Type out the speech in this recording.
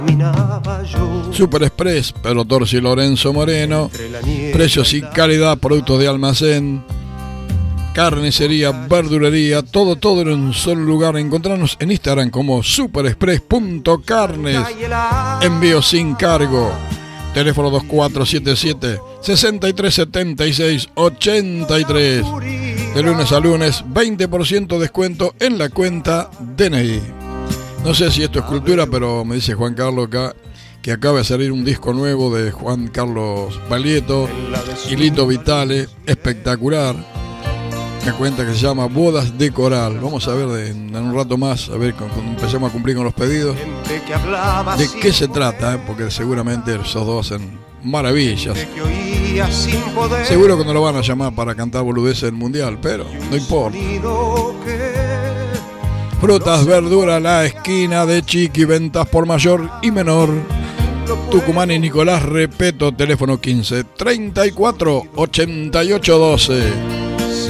Super Express, Pedro Torsi y Lorenzo Moreno. Precios y calidad, productos de almacén, carnicería, verdulería, todo en un solo lugar. Encontrarnos en Instagram como superexpress.carnes. Envío sin cargo. Teléfono 2477-6376-83. De lunes a lunes, 20% descuento en la cuenta DNI. No sé si esto es cultura, pero me dice Juan Carlos acá que acaba de salir un disco nuevo de Juan Carlos Baglietto y Lito Vitale, espectacular. Me cuenta que se llama Bodas de Coral. Vamos a ver en un rato más, a ver cuando empecemos a cumplir con los pedidos, de qué se trata, porque seguramente esos dos hacen maravillas. Seguro que no lo van a llamar para cantar boludeces del mundial, pero no importa. Frutas, verduras, la esquina de Chiqui, ventas por mayor y menor. Tucumán y Nicolás Repeto, teléfono 15 34 88 12.